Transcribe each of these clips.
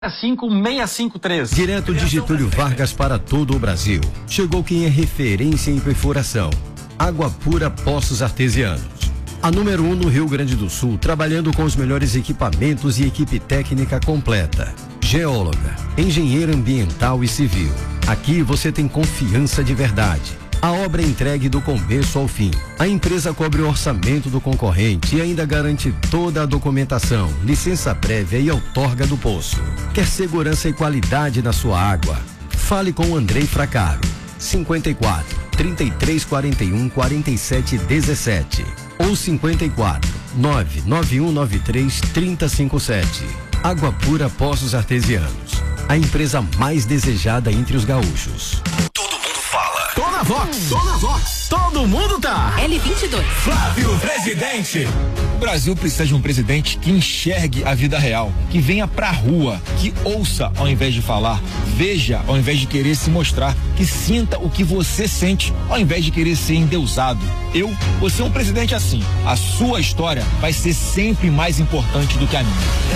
5653. Direto de Getúlio Vargas para todo o Brasil. Chegou quem é referência em perfuração. Água Pura Poços Artesianos. A número 1 no Rio Grande do Sul, trabalhando com os melhores equipamentos e equipe técnica completa. Geóloga, engenheira ambiental e civil. Aqui você tem confiança de verdade. A obra é entregue do começo ao fim. A empresa cobre o orçamento do concorrente e ainda garante toda a documentação, licença prévia e outorga do poço. Quer segurança e qualidade na sua água? Fale com Andrei Fracaro. 54 33 41 47 17 ou 54 99193 3057. Água Pura Poços Artesianos. A empresa mais desejada entre os gaúchos. Tô na Vox, todo mundo tá. L22. Flávio Presidente. O Brasil precisa de um presidente que enxergue a vida real, que venha pra rua, que ouça ao invés de falar, veja ao invés de querer se mostrar, que sinta o que você sente ao invés de querer ser endeusado. Eu vou ser um presidente assim. A sua história vai ser sempre mais importante do que a minha.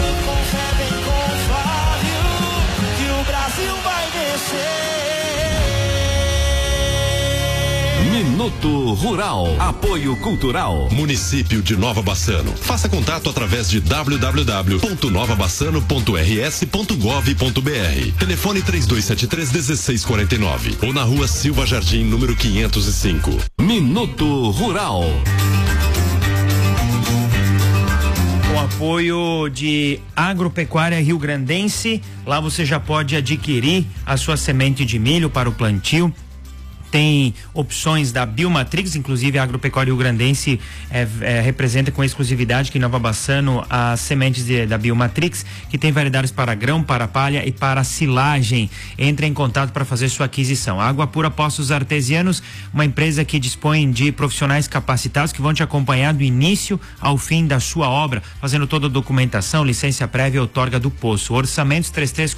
Que o Brasil vai vencer. Minuto Rural. Apoio Cultural. Município de Nova Bassano. Faça contato através de www.novabassano.rs.gov.br. Telefone 3273-1649 ou na Rua Silva Jardim, número 505. Minuto Rural. Com apoio de Agropecuária Rio Grandense, lá você já pode adquirir a sua semente de milho para o plantio. Tem opções da Biomatrix, inclusive a Agropecuária Rio Grandense representa com exclusividade aqui em Nova Bassano as sementes da Biomatrix, que tem variedades para grão, para palha e para silagem. Entre em contato para fazer sua aquisição. Água Pura Poços Artesianos, uma empresa que dispõe de profissionais capacitados que vão te acompanhar do início ao fim da sua obra, fazendo toda a documentação, licença prévia e outorga do poço. Orçamentos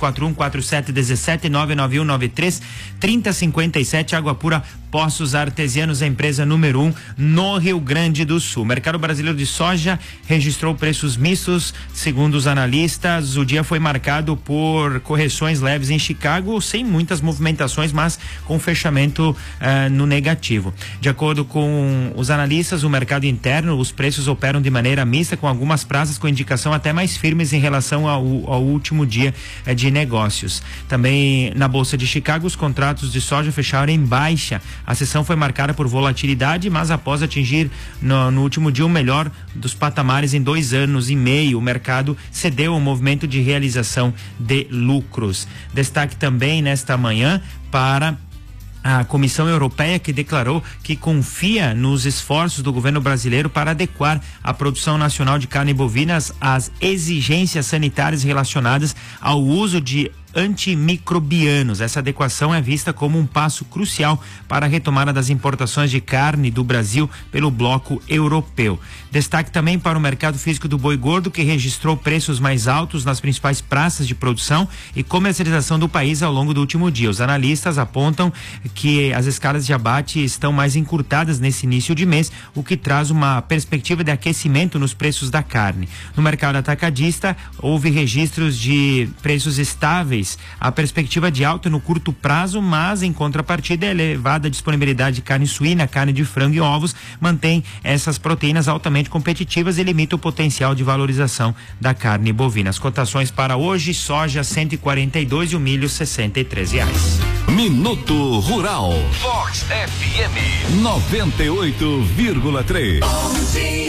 33414717 99193 3057. Água Pura Poços Artesianos, a empresa número 1 no Rio Grande do Sul. O mercado brasileiro de soja registrou preços mistos, segundo os analistas. O dia foi marcado por correções leves em Chicago, sem muitas movimentações, mas com fechamento no negativo. De acordo com os analistas, o mercado interno, os preços operam de maneira mista, com algumas praças com indicação até mais firmes em relação ao último dia de negócios. Também na Bolsa de Chicago, os contratos de soja fecharam em baixa. A sessão foi marcada por volatilidade, mas após atingir no último dia o melhor dos patamares em 2 anos e meio, o mercado cedeu ao movimento de realização de lucros. Destaque também nesta manhã para a Comissão Europeia, que declarou que confia nos esforços do governo brasileiro para adequar a produção nacional de carne bovinas às exigências sanitárias relacionadas ao uso de antimicrobianos. Essa adequação é vista como um passo crucial para a retomada das importações de carne do Brasil pelo bloco europeu. Destaque também para o mercado físico do boi gordo, que registrou preços mais altos nas principais praças de produção e comercialização do país ao longo do último dia. Os analistas apontam que as escalas de abate estão mais encurtadas nesse início de mês, o que traz uma perspectiva de aquecimento nos preços da carne. No mercado atacadista, houve registros de preços estáveis. A perspectiva de alta no curto prazo, mas em contrapartida a elevada disponibilidade de carne suína, carne de frango e ovos mantém essas proteínas altamente competitivas e limita o potencial de valorização da carne bovina. As cotações para hoje: soja 142 e o milho R$63. Minuto Rural. Vox FM 98,3.